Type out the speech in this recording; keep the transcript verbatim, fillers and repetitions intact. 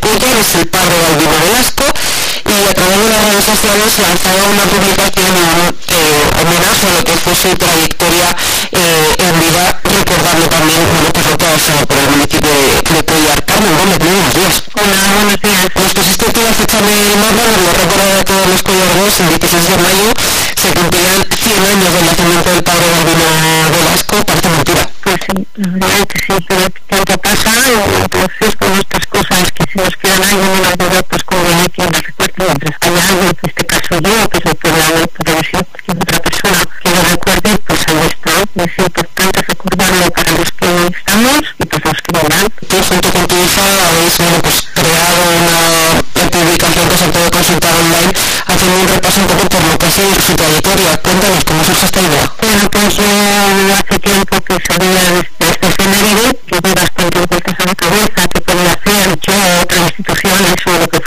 Goya, es el padre de Albino Velasco, y a través de las redes sociales lanzaba una publicación en eh, homenaje a lo que fue su trayectoria eh, en vida, recordando también, bueno, pues lo que ha pasado por el municipio de, de Cuellar. Carmen Gómez, buenos días. Hola, buenos días. Pues pusiste tú la fecha de marzo, lo recordar a todos los collardos, el dieciséis de mayo se cumplirán cien años del nacimiento del padre de Albino Velasco. Parece mentira. Pues sí, la verdad que sí, pero tiempo pasa, y entonces con estas cosas que se nos quedan ahí en una duda, pues como hay quien la recuerde, mientras haya algo, en este caso yo, pues el programa, pero si hay otra persona que lo recuerde, pues ahí está. Es importante recordarlo para los que estamos y para los que vendrán. Tú junto con tu hija habéis, bueno, pues creado una publicación que se puede consultar online, haciendo un repaso un poco por lo que ha sido su trayectoria. Cuéntanos cómo surge esta idea. Bueno, pues yo hace tiempo que sabía de este efeméride, que doy bastante vueltas a la cabeza, que podía hacer yo, otras instituciones o lo que